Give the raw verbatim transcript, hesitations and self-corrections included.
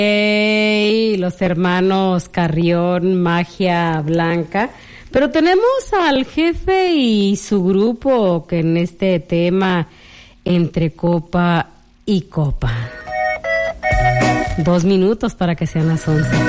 Hey, los hermanos Carrión, Magia Blanca. Pero tenemos al jefe y su grupo que en este tema entre copa y copa. Dos minutos para que sean las once.